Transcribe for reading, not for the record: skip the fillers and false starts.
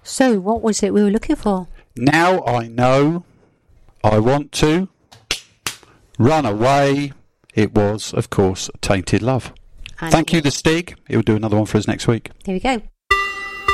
So, what was it we were looking for? Now I know I want to run away. It was, of course, Tainted Love. And Thank you, The Stig. He'll do another one for us next week. Here we go.